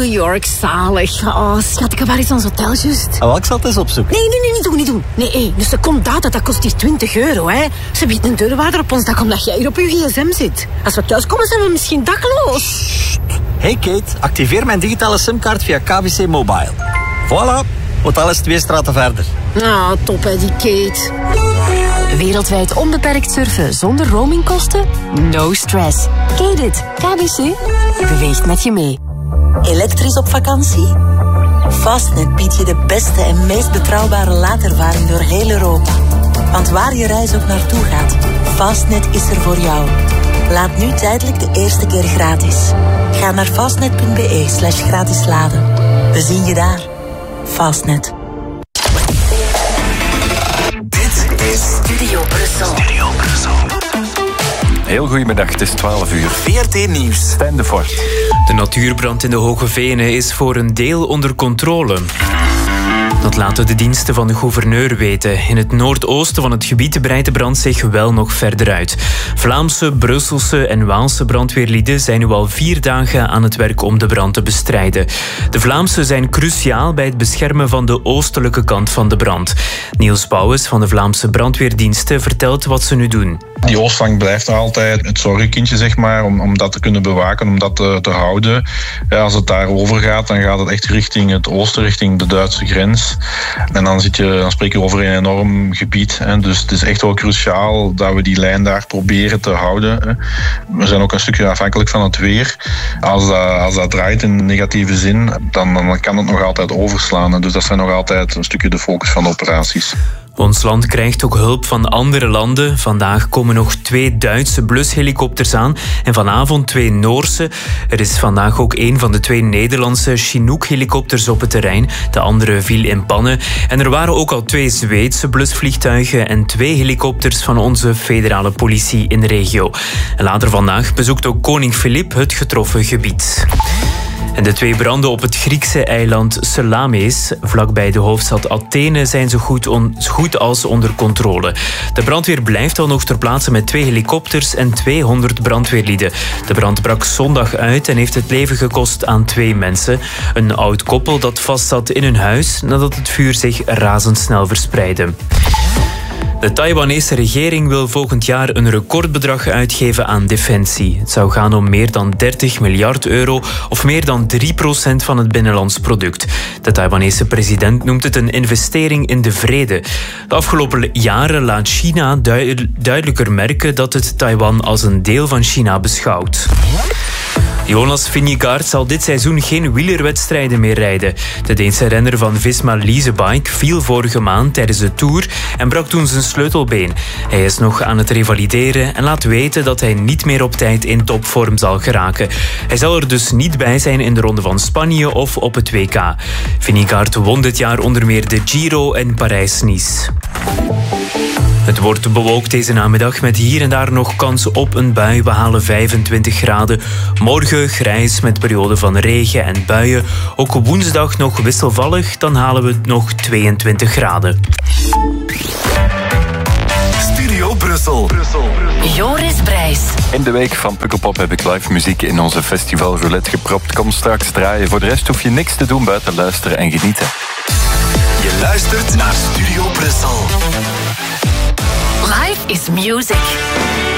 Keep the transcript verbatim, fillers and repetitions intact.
New York, zalig. Oh, schat, waar is ons hotel juist? Ah, wel, ik zal het eens opzoeken. Nee, nee, nee, niet doen, niet doen. Nee, hey, dus de secondaat, dat kost hier twintig euro, hè. Ze biedt een deurwaarder op ons dak omdat jij hier op je gsm zit. Als we thuis komen, zijn we misschien dakloos. Hey Kate, activeer mijn digitale simkaart via K B C Mobile. Voilà, hotel is twee straten verder. Ah, top hè, die Kate. Wereldwijd onbeperkt surfen zonder roamingkosten? No stress. Ken je dit? K B C beweegt met je mee. Elektrisch op vakantie? Fastnet biedt je de beste en meest betrouwbare laadervaring door heel Europa. Want waar je reis ook naartoe gaat, Fastnet is er voor jou. Laat nu tijdelijk de eerste keer gratis. Ga naar fastnet punt b e slash gratis laden. We zien je daar. Fastnet. Dit is Studio Brussel. Studio Brussel. Heel goedemiddag, het is twaalf uur. V R T Nieuws. Stijn de Voort. De natuurbrand in de Hoge Venen is voor een deel onder controle. Dat laten de diensten van de gouverneur weten. In het noordoosten van het gebied breidt de brand zich wel nog verder uit. Vlaamse, Brusselse en Waalse brandweerlieden zijn nu al vier dagen aan het werk om de brand te bestrijden. De Vlaamse zijn cruciaal bij het beschermen van de oostelijke kant van de brand. Niels Bouwens van de Vlaamse brandweerdiensten vertelt wat ze nu doen. Die oostflank blijft er altijd het zorgenkindje, zeg maar, om, om dat te kunnen bewaken, om dat te, te houden. Ja, als het daar over gaat, dan gaat het echt richting het oosten, richting de Duitse grens. En dan, zit je, dan spreek je over een enorm gebied. Hè. Dus het is echt wel cruciaal dat we die lijn daar proberen te houden. Hè. We zijn ook een stukje afhankelijk van het weer. Als dat, als dat draait in negatieve zin, dan, dan kan het nog altijd overslaan. Hè. Dus dat zijn nog altijd een stukje de focus van de operaties. Ons land krijgt ook hulp van andere landen. Vandaag komen nog twee Duitse blushelikopters aan en vanavond twee Noorse. Er is vandaag ook een van de twee Nederlandse Chinook-helikopters op het terrein. De andere viel in pannen. En er waren ook al twee Zweedse blusvliegtuigen en twee helikopters van onze federale politie in de regio. En later vandaag bezoekt ook koning Filip het getroffen gebied. En de twee branden op het Griekse eiland Salamis, vlakbij de hoofdstad Athene, zijn zo goed, on, goed als onder controle. De brandweer blijft al nog ter plaatse met twee helikopters en tweehonderd brandweerlieden. De brand brak zondag uit en heeft het leven gekost aan twee mensen. Een oud koppel dat vastzat in hun huis nadat het vuur zich razendsnel verspreidde. De Taiwanese regering wil volgend jaar een recordbedrag uitgeven aan defensie. Het zou gaan om meer dan dertig miljard euro of meer dan drie procent van het binnenlands product. De Taiwanese president noemt het een investering in de vrede. De afgelopen jaren laat China duidelijker merken dat het Taiwan als een deel van China beschouwt. Jonas Vingegaard zal dit seizoen geen wielerwedstrijden meer rijden. De Deense renner van Visma Leasebike viel vorige maand tijdens de Tour en brak toen zijn sleutelbeen. Hij is nog aan het revalideren en laat weten dat hij niet meer op tijd in topvorm zal geraken. Hij zal er dus niet bij zijn in de Ronde van Spanje of op het W K. Vingegaard won dit jaar onder meer de Giro en Parijs-Nice. Het wordt bewolkt deze namiddag met hier en daar nog kans op een bui. We halen vijfentwintig graden. Morgen grijs met perioden van regen en buien. Ook woensdag nog wisselvallig, dan halen we nog tweeëntwintig graden. Studio Brussel. Brussel. Joris Brijs. In de week van Pukkelpop heb ik live muziek in onze festival roulette gepropt. Kom straks draaien. Voor de rest hoef je niks te doen buiten luisteren en genieten. Je luistert naar Studio Brussel. Life is music.